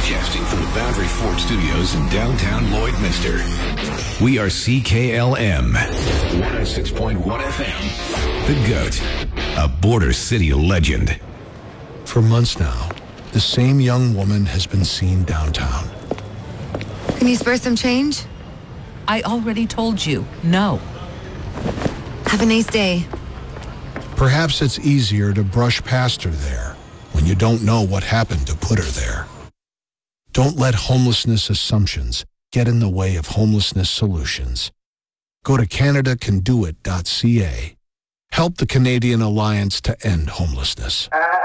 Broadcasting from the Boundary Ford Studios in downtown Lloydminster. We are CKLM 106.1 FM. The GOAT, a Border City legend. For months now, the same young woman has been seen downtown. Can you spare some change? I already told you, no. Have a nice day. Perhaps it's easier to brush past her there when you don't know what happened to put her there. Don't let homelessness assumptions get in the way of homelessness solutions. Go to CanadaCanDoIt.ca. Help the Canadian Alliance to End Homelessness.